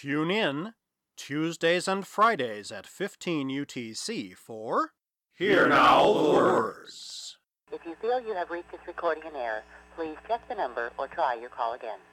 Tune in Tuesdays and Fridays at 15 UTC for Hear Now the Words. If you feel you have reached this recording in error, please check the number or try your call again.